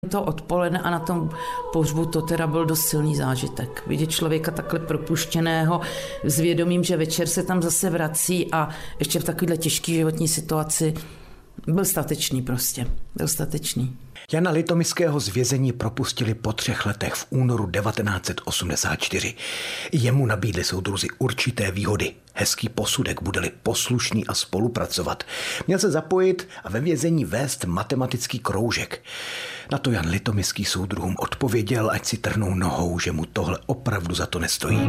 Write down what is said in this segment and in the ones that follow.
To odpoledne a na tom pohřbu to teda byl dost silný zážitek. Vidět člověka takhle propuštěného s vědomím, že večer se tam zase vrací a ještě v takovéhle těžké životní situaci byl statečný prostě. Byl statečný. Jana Litomyského z vězení propustili po 3 letech v únoru 1984. Jemu nabídli soudruzi určité výhody. Hezký posudek, bude-li poslušný a spolupracovat. Měl se zapojit a ve vězení vést matematický kroužek. Na to Jan Litomyský soudruhům odpověděl, ať si trhnou nohou, že mu tohle opravdu za to nestojí.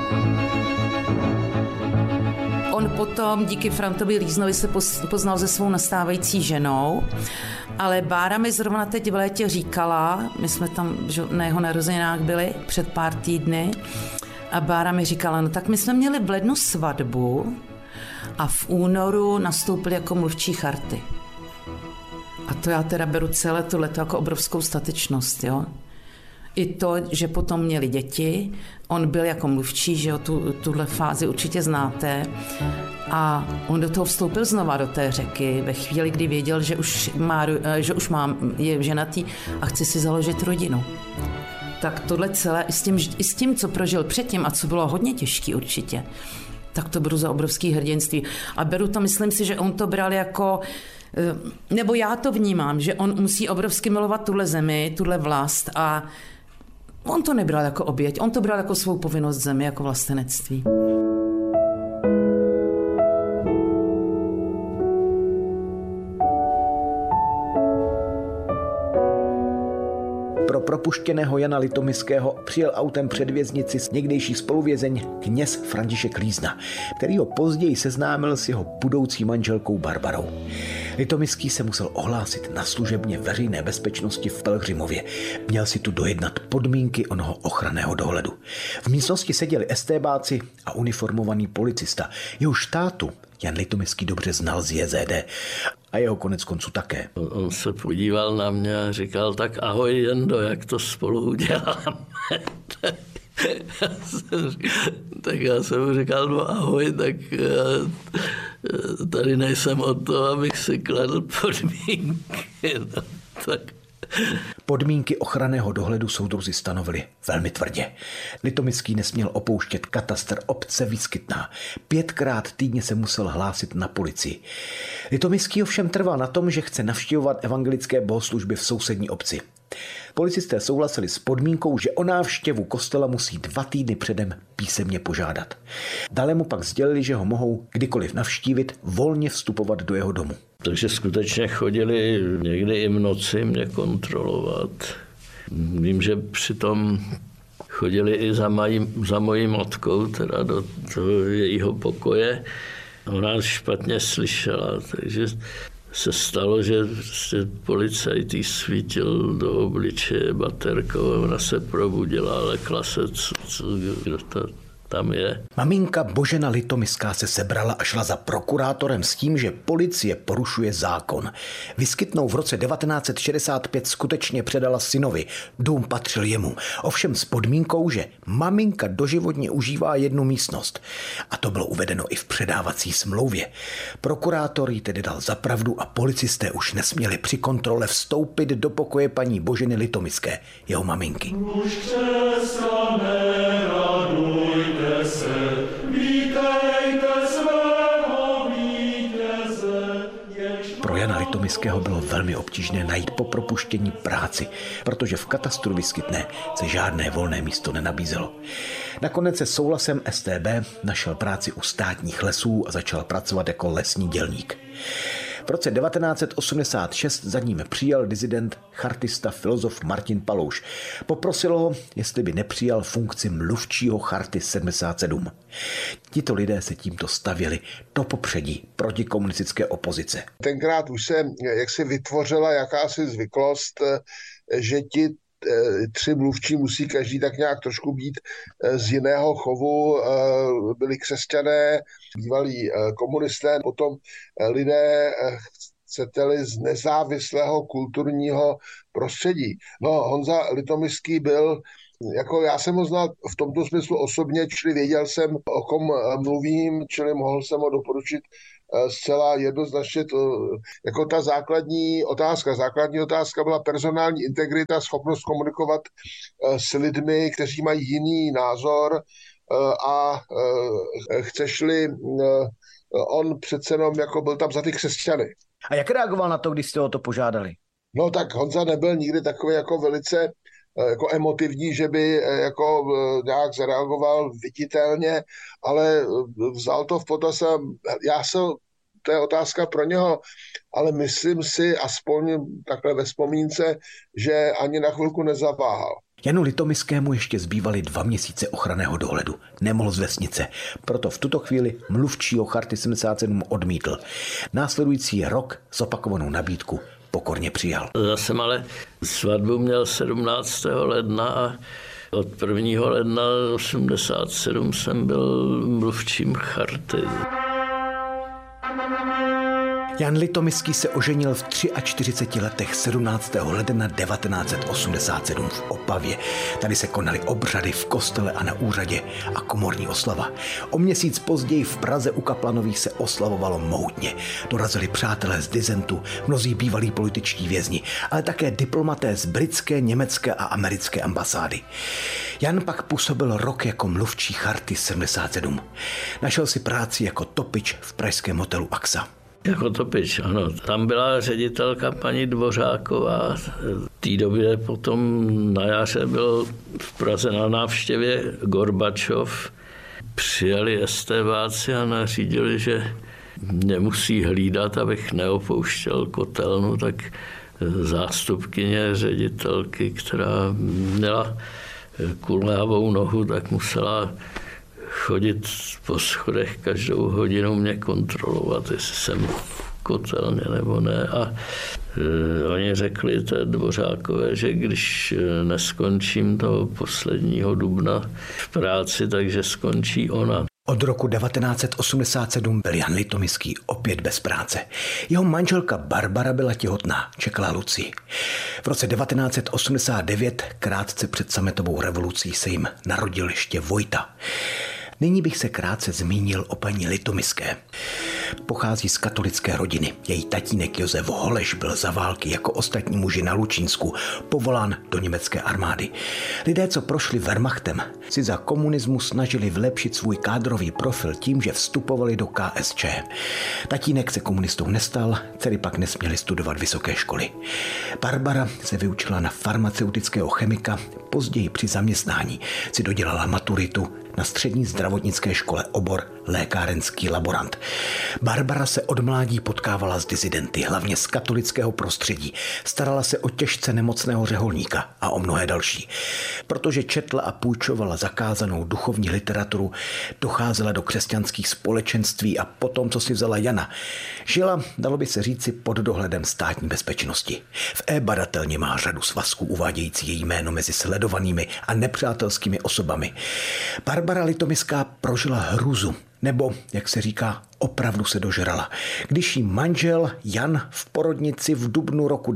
On potom díky Frantovi Líznovi se poznal se svou nastávající ženou, ale Bára mi zrovna teď v létě říkala, my jsme tam na jeho narozeninách byli před pár týdny, a Bára mi říkala, no tak my jsme měli v lednu svatbu a v únoru nastoupili jako mluvčí charty. A to já teda beru celé tohleto jako obrovskou statečnost, jo. I to, že potom měli děti, on byl jako mluvčí, že jo, tuhle fázi určitě znáte. A on do toho vstoupil znova do té řeky ve chvíli, kdy věděl, že už je ženatý a chce si založit rodinu. Tak tohle celé i s tím, co prožil předtím a co bylo hodně těžký určitě, tak to beru za obrovský hrdinství. A beru to, myslím si, že on to bral jako, nebo já to vnímám, že on musí obrovsky milovat tuhle zemi, tuhle vlast a on to nebral jako oběť, on to bral jako svou povinnost zemi, jako vlastenectví. Pro propuštěného Jana Litomyského přijel autem před věznici někdejší spoluvězeň kněz František Lízna, který ho později seznámil s jeho budoucí manželkou Barbarou. Litomyský se musel ohlásit na služebně veřejné bezpečnosti v Pelhřimově. Měl si tu dojednat podmínky onoho ochranného dohledu. V místnosti seděli estébáci a uniformovaný policista. Jeho štátu Jan Litomyský dobře znal z JZD a jeho konec konců také. On se podíval na mě a říkal, tak ahoj Jendo, jak to spolu uděláme. Tak já jsem mu říkal, no ahoj, tak tady nejsem o to, abych si kladl podmínky. No, tak. Podmínky ochranného dohledu soudruzi stanovili velmi tvrdě. Litomyský nesměl opouštět katastr obce Výskytná. 5krát týdně se musel hlásit na policii. Litomyský ovšem trval na tom, že chce navštěvovat evangelické bohoslužby v sousední obci. Policisté souhlasili s podmínkou, že o návštěvu kostela musí 2 týdny předem písemně požádat. Dále mu pak sdělili, že ho mohou kdykoliv navštívit, volně vstupovat do jeho domu. Takže skutečně chodili někdy i v noci mě kontrolovat. Vím, že přitom chodili i za mojí matkou, teda do jejího pokoje. Ona špatně slyšela, takže se stalo, že policajt jí svítil do obličeje baterkou, ona se probudila, lekla se, kdo to tam je. Maminka Božena Litomyská se sebrala a šla za prokurátorem s tím, že policie porušuje zákon. Výskytnou v roce 1965 skutečně předala synovi. Dům patřil jemu. Ovšem s podmínkou, že maminka doživotně užívá jednu místnost. A to bylo uvedeno i v předávací smlouvě. Prokurátor jí tedy dal za pravdu a policisté už nesměli při kontrole vstoupit do pokoje paní Boženy Litomyské, jeho maminky. Pro Jana Litomyského bylo velmi obtížné najít po propuštění práci, protože v katastru Výskytné se žádné volné místo nenabízelo. Nakonec se souhlasem StB našel práci u státních lesů a začal pracovat jako lesní dělník. V roce 1986 za ním přijal disident, chartista, filozof Martin Palouš. Poprosil ho, jestli by nepřijal funkci mluvčího Charty 77. Tito lidé se tímto stavěli do popředí protikomunistické opozice. Tenkrát už se jaksi vytvořila jakási zvyklost, že ti 3 mluvčí musí každý tak nějak trošku být z jiného chovu, byli křesťané, bývalí komunisté, potom lidé, chcete-li, z nezávislého kulturního prostředí. No, Honza Litomyský byl, jako já jsem ho znal v tomto smyslu osobně, čili věděl jsem, o kom mluvím, čili mohl jsem ho doporučit zcela jednoznačně jako ta základní otázka byla personální integrita, schopnost komunikovat s lidmi, kteří mají jiný názor a chceš-li, on přece jenom jako byl tam za ty křesťany. A jak reagoval na to, když jste o to požádali? No tak Honza nebyl nikdy takový jako velice jako emotivní, že by jako nějak zareagoval viditelně, ale vzal to v potaz a to je otázka pro něho, ale myslím si, aspoň takhle ve vzpomínce, že ani na chvilku nezaváhal. Janu Litomyskému ještě zbývaly 2 měsíce ochranného dohledu. Nemohl z vesnice, proto v tuto chvíli mluvčího Charty 77 odmítl. Následující rok zopakovanou nabídku pokorně přijal. Já jsem ale svatbu měl 17. ledna a od 1. ledna 87 jsem byl mluvčím Charty. Jan Litomyský se oženil v 43 letech 17. ledna 1987 v Opavě. Tady se konaly obřady v kostele a na úřadě a komorní oslava. O měsíc později v Praze u Kaplanových se oslavovalo mohutně. Dorazili přátelé z disentu, mnozí bývalí političtí vězni, ale také diplomaté z britské, německé a americké ambasády. Jan pak působil rok jako mluvčí Charty 77. Našel si práci jako topič v pražském hotelu AXA. Jako topič, ano. Tam byla ředitelka paní Dvořáková. V té době potom na jaře byl v Praze na návštěvě Gorbačov. Přijeli estébáci a nařídili, že mě musí hlídat, abych neopouštěl kotelnu, tak zástupkyně ředitelky, která měla kulhavou nohu, tak musela chodit po schodech každou hodinu mě kontrolovat, jestli jsem v kotelně nebo ne. A oni řekli té Dvořákové, že když neskončím toho posledního dubna v práci, takže skončí ona. Od roku 1987 byl Jan Litomyský opět bez práce. Jeho manželka Barbara byla těhotná, čekala Lucii. V roce 1989, krátce před sametovou revolucí, se jim narodil ještě Vojta. Nyní bych se krátce zmínil o paní Litomyské. Pochází z katolické rodiny. Její tatínek Josef Holeš byl za války jako ostatní muži na Lučínsku povolán do německé armády. Lidé, co prošli Wehrmachtem, si za komunismu snažili vylepšit svůj kádrový profil tím, že vstupovali do KSČ. Tatínek se komunistou nestal, dcery pak nesměli studovat vysoké školy. Barbara se vyučila na farmaceutického chemika, později při zaměstnání si dodělala maturitu na střední zdravotnické škole obor lékárenský laborant. Barbara se od mládí potkávala s disidenty, hlavně z katolického prostředí. Starala se o těžce nemocného řeholníka a o mnohé další. Protože četla a půjčovala zakázanou duchovní literaturu, docházela do křesťanských společenství a potom, co si vzala Jana, žila, dalo by se říci, pod dohledem státní bezpečnosti. V e-badatelně má řadu svazků uvádějící její jméno mezi sledovanými a nepřátelskými osobami. Barbara Litomyská prožila hrůzu, nebo, jak se říká, opravdu se dožrala. Když jí manžel Jan v porodnici v dubnu roku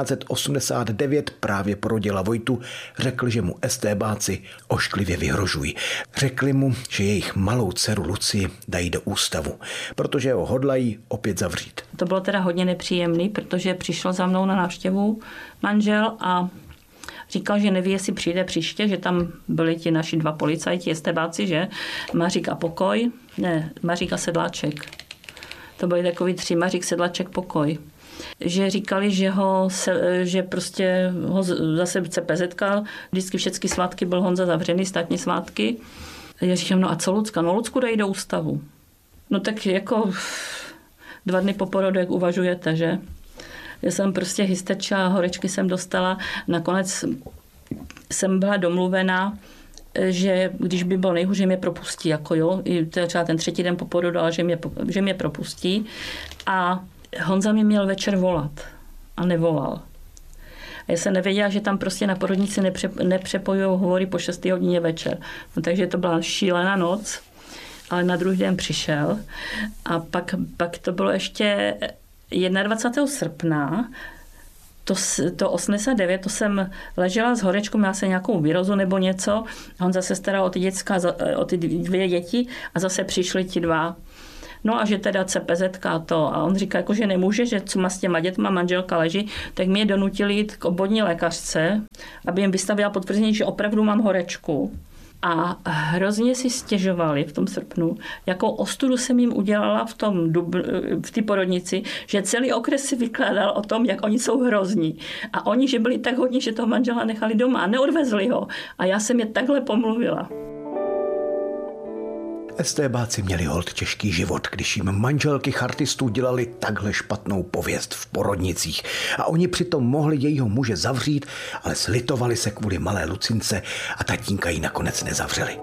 1989 právě porodila Vojtu, řekl, že mu estébáci ošklivě vyhrožují. Řekli mu, že jejich malou dceru Lucii dají do ústavu, protože ho hodlají opět zavřít. To bylo teda hodně nepříjemný, protože přišel za mnou na návštěvu manžel a říkal, že neví, jestli přijde příště, že tam byli ti naši 2 policajti, estébáci, že? Mařík a Pokoj. Ne, Mařík a Sedláček. To byli takový 3, Mařík, Sedláček, Pokoj. Že říkali, že prostě ho zase CPZ-ka, vždycky všechny svátky byl Honza zavřený, státní svátky. Já říkám, no a co Lucka? No Lucku dají do ústavu. No tak jako 2 dny po porodu, jak uvažujete, že? Já jsem prostě hystečila, horečky jsem dostala. Nakonec jsem byla domluvená, že když by byl nejhůř, že mě propustí, jako jo, i třeba ten 3. den po porodu, ale že mě propustí. A Honza mě měl večer volat a nevolal. A já jsem nevěděla, že tam prostě na porodnici nepřepojují hovory po 6 hodině večer. No, takže to byla šílená noc, ale na druhý den přišel. A pak to bylo ještě 21. srpna, to 89, to jsem ležela s horečkou, měla se nějakou virózu nebo něco. Honza se staral o ty 2 děti a zase přišli ti 2 No a že teda CPZ-ka to. A on říká, jako, že nemůže, že co má s těma dětma, manželka leží, tak mě donutili jít k obvodní lékařce, aby jim vystavila potvrzení, že opravdu mám horečku. A hrozně si stěžovali v tom srpnu, jakou ostudu jsem jim udělala v té porodnici, že celý okres si vykládal o tom, jak oni jsou hrozní. A oni, že byli tak hodní, že toho manžela nechali doma a neodvezli ho. A já jsem je takhle pomluvila. Estébáci měli holt těžký život, když jim manželky chartistů dělali takhle špatnou pověst v porodnicích a oni přitom mohli jejího muže zavřít, ale slitovali se kvůli malé Lucince a tatínka ji nakonec nezavřeli.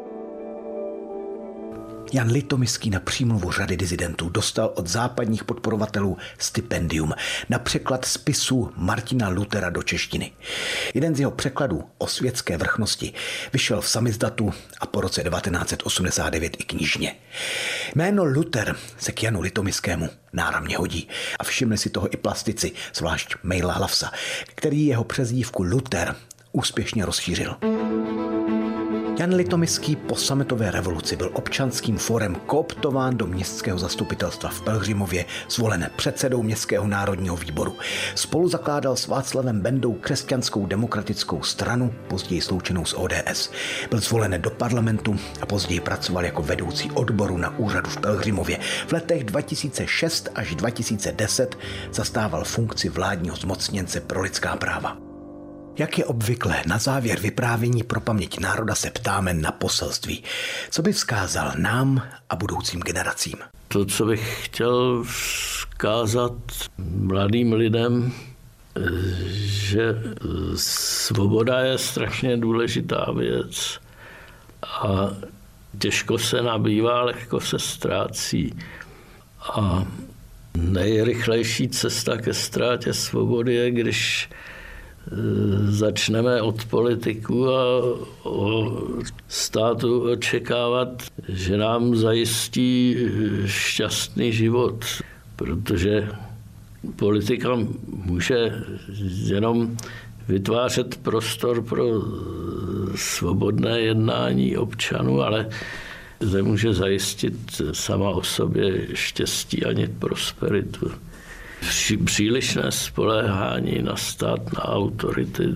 Jan Litoměský na přímluvu řady disidentů dostal od západních podporovatelů stipendium na překlad spisů Martina Luthera do češtiny. Jeden z jeho překladů o světské vrchnosti vyšel v samizdatu a po roce 1989 i knižně. Jméno Luther se k Janu Litoměskému náramně hodí a všimli si toho i plastici, zvlášť Mejla Hlavsa, který jeho přezdívku Luther úspěšně rozšířil. Jan Litoměský po sametové revoluci byl občanským fórem kooptován do městského zastupitelstva v Pelhřimově, zvolen předsedou Městského národního výboru. Spolu zakládal s Václavem Bendou Křesťanskou demokratickou stranu, později sloučenou s ODS. Byl zvolen do parlamentu a později pracoval jako vedoucí odboru na úřadu v Pelhřimově. V letech 2006 až 2010 zastával funkci vládního zmocněnce pro lidská práva. Jak je obvyklé, na závěr vyprávění pro paměť národa se ptáme na poselství. Co by vzkázal nám a budoucím generacím? To, co bych chtěl vzkázat mladým lidem, že svoboda je strašně důležitá věc a těžko se nabývá, lehko se ztrácí. A nejrychlejší cesta ke ztrátě svobody je, když začneme od politiků a o státu očekávat, že nám zajistí šťastný život, protože politika může jenom vytvářet prostor pro svobodné jednání občanů, ale nemůže zajistit sama o sobě štěstí ani prosperitu. Přílišné spoléhání na stát, na autority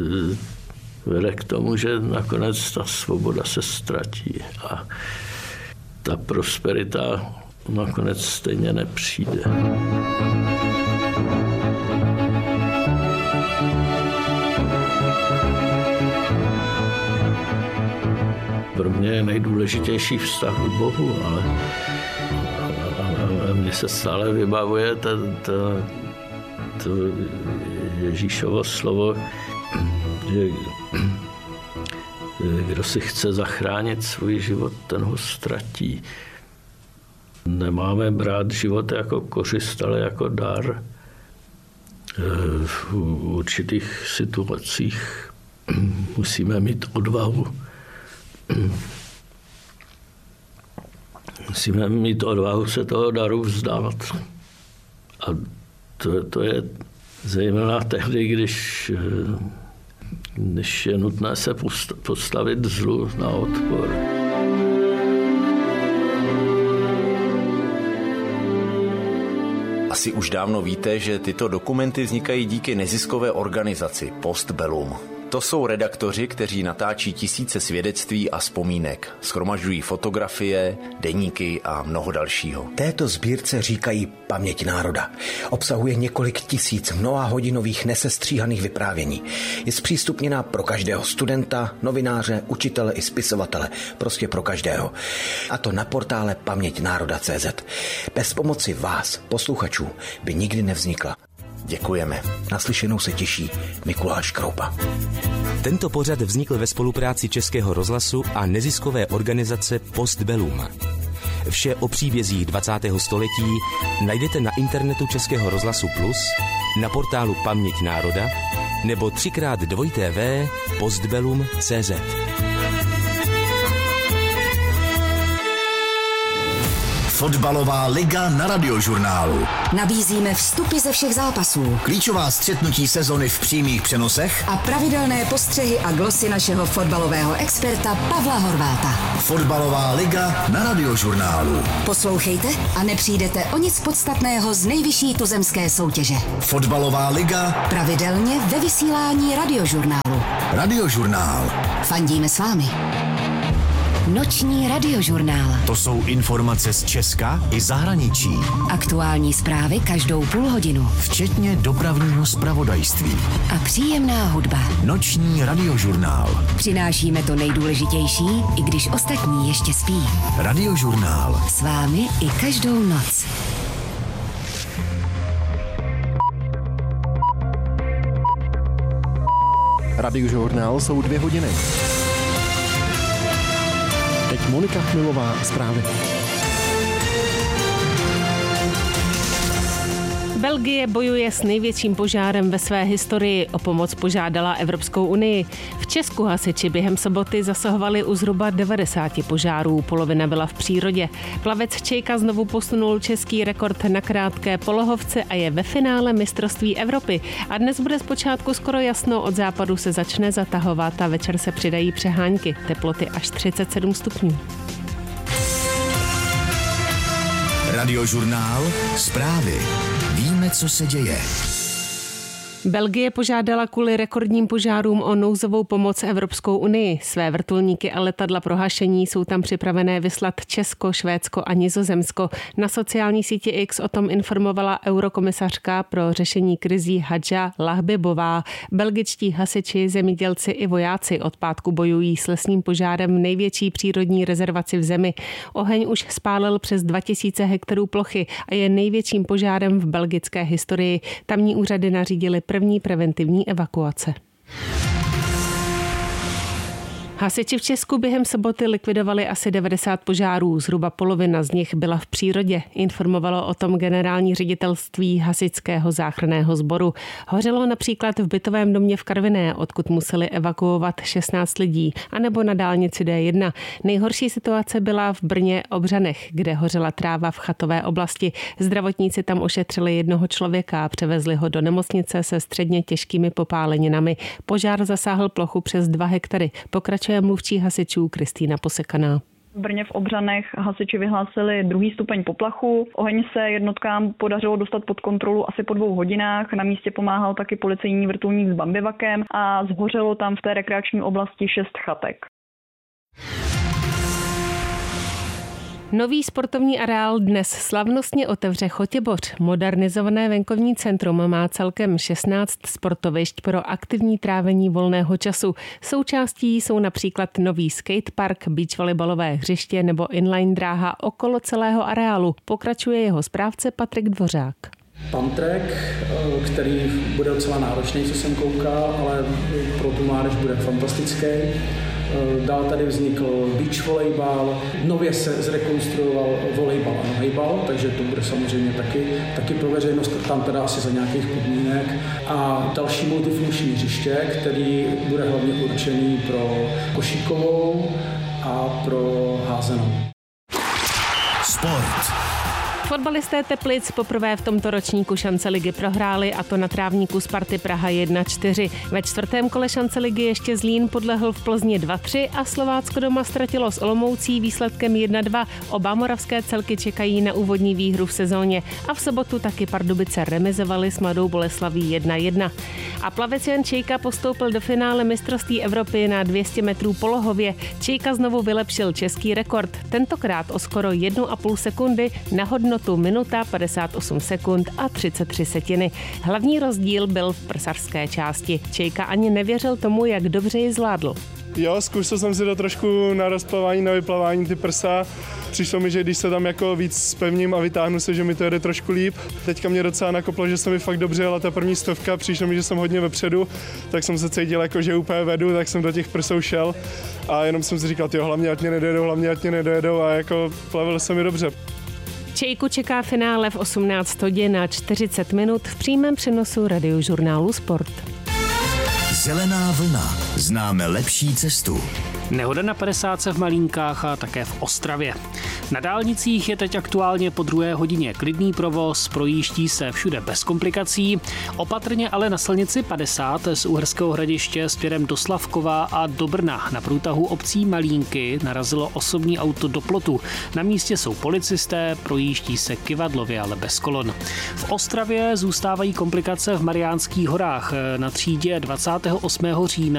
vede k tomu, že nakonec ta svoboda se ztratí a ta prosperita nakonec stejně nepřijde. Pro mě je nejdůležitější vztah k Bohu, ale mně se stále vybavuje to Ježíšovo slovo, že kdo si chce zachránit svůj život, ten ho ztratí. Nemáme brát život jako kořist, ale jako dar. V určitých situacích musíme mít odvahu. Musíme mít odvahu se toho daru vzdát. A to je zejména tehdy, když je nutné se postavit zlu na odpor. Asi už dávno víte, že tyto dokumenty vznikají díky neziskové organizaci Postbellum. To jsou redaktoři, kteří natáčí tisíce svědectví a vzpomínek. Shromažďují fotografie, deníky a mnoho dalšího. Této sbírce říkají Paměť národa. Obsahuje několik tisíc mnohahodinových nesestříhaných vyprávění. Je zpřístupněná pro každého studenta, novináře, učitele i spisovatele. Prostě pro každého. A to na portále paměťnároda.cz. Bez pomoci vás, posluchačů, by nikdy nevznikla. Děkujeme. Naslyšenou se těší Mikuláš Kroupa. Tento pořad vznikl ve spolupráci Českého rozhlasu a neziskové organizace Postbellum. Vše o příbězích 20. století najdete na internetu Českého rozhlasu Plus, na portálu Paměť národa nebo 3x2tv.postbellum.cz. Fotbalová liga na Radiožurnálu. Nabízíme vstupy ze všech zápasů, Klíčová střetnutí sezony v přímých přenosech a pravidelné postřehy a glosy našeho fotbalového experta Pavla Horváta. Fotbalová liga na Radiožurnálu. Poslouchejte a nepřijdete o nic podstatného z nejvyšší tuzemské soutěže. Fotbalová liga pravidelně ve vysílání Radiožurnálu. Radiožurnál. Fandíme s vámi. Noční Radiožurnál. To jsou informace z Česka i zahraničí. Aktuální zprávy každou půl hodinu. Včetně dopravního zpravodajství. A příjemná hudba. Noční Radiožurnál. Přinášíme to nejdůležitější, i když ostatní ještě spí. Radiožurnál. S vámi i každou noc. Radiožurnál jsou 2 hodiny. Teď Monika Chmilová, zprávy. Belgie bojuje s největším požárem ve své historii. O pomoc požádala Evropskou unii. V Česku hasiči během soboty zasahovali u zhruba 90 požárů. Polovina byla v přírodě. Plavec Čejka znovu posunul český rekord na krátké polohovce a je ve finále mistrovství Evropy. A dnes bude zpočátku skoro jasno, od západu se začne zatahovat a večer se přidají přehánky. Teploty až 37 stupňů. Radiožurnál. Zprávy. Víme, co se děje. Belgie požádala kvůli rekordním požárům o nouzovou pomoc Evropskou unii. Své vrtulníky a letadla pro hašení jsou tam připravené vyslat Česko, Švédsko a Nizozemsko. Na sociální síti X o tom informovala eurokomisařka pro řešení krizí Hadža Lahbibová. Belgičtí hasiči, zemědělci i vojáci od pátku bojují s lesním požárem v největší přírodní rezervaci v zemi. Oheň už spálil přes 2000 hektarů plochy a je největším požárem v belgické historii. Tamní úřady nařídily první preventivní evakuace. Hasiči v Česku během soboty likvidovali asi 90 požárů, zhruba polovina z nich byla v přírodě, informovalo o tom generální ředitelství hasičského záchranného sboru. Hořelo například v bytovém domě v Karviné, odkud museli evakuovat 16 lidí, anebo na dálnici D1. Nejhorší situace byla v Brně Obřanech, kde hořela tráva v chatové oblasti. Zdravotníci tam ošetřili jednoho člověka a převezli ho do nemocnice se středně těžkými popáleninami. Požár zasáhl plochu přes 2 hektary. Pokračuje mluvčí hasičů Kristýna Posekaná. V Brně v Obřanech hasiči vyhlásili 2. stupeň poplachu. Oheň se jednotkám podařilo dostat pod kontrolu asi po 2 hodinách. Na místě pomáhal taky policejní vrtulník s bambivakem a zhořelo tam v té rekreační oblasti 6 chatek. Nový sportovní areál dnes slavnostně otevře Chotěboř. Modernizované venkovní centrum má celkem 16 sportovišť pro aktivní trávení volného času. Součástí jsou například nový skatepark, beachvolejbalové hřiště nebo inline dráha okolo celého areálu. Pokračuje jeho správce Patrik Dvořák. Pump-track, který bude docela náročný, co jsem koukal, ale pro tu mládež bude fantastický. Dál tady vznikl beach volejbal, nově se zrekonstruoval volejbal a nohejbal, takže to bude samozřejmě taky pro veřejnost, tam teda asi za nějakých podmínek. A další multifunkční hřiště, který bude hlavně určený pro košíkovou a pro házenou. Sport. Fotbalisté Teplic poprvé v tomto ročníku šance ligy prohráli, a to na trávníku Sparty Praha 1-4. Ve 4. kole šance ligy ještě Zlín podlehl v Plzni 2-3 a Slovácko doma ztratilo s Olomoucí výsledkem 1-2. Oba moravské celky čekají na úvodní výhru v sezóně a v sobotu taky Pardubice remizovaly s Mladou Boleslaví 1-1. A plavec Jan Čejka postoupil do finále mistrovství Evropy na 200 metrů polohově. Čejka znovu vylepšil český rekord, tentokrát o skoro 1,5 sekundy na hodnotu minuta 58 sekund a 33 setiny. Hlavní rozdíl byl v prsařské části. Čejka ani nevěřil tomu, jak dobře ji zvládl. Jo, zkusil jsem si to trošku na rozplavání, na vyplavání ty prsa. Přišlo mi, že když se tam jako víc spevním a vytáhnu se, že mi to jede trošku líp. Teďka mě docela nakoplo, že se mi fakt dobře jela ta první 100, přišlo mi, že jsem hodně vepředu, tak jsem se cítil jako, že úplně vedu, tak jsem do těch prsou šel a jenom jsem si říkal, hlavně ať mě nedojedou a jako plavil se mi dobře. Čejku čeká finále v 18 hodin a 40 minut v přímém přenosu Radiožurnálu Sport. Zelená vlna. Známe lepší cestu. Nehoda na 50 v Malínkách a také v Ostravě. Na dálnicích je teď aktuálně po 2 hodině klidný provoz, projíždí se všude bez komplikací. Opatrně ale na silnici 50 z Uherského Hradiště směrem do Slavkova a do Brna na průtahu obcí Malínky narazilo osobní auto do plotu. Na místě jsou policisté, projíždí se kyvadlově, ale bez kolon. V Ostravě zůstávají komplikace v Mariánských horách. Na třídě 28. října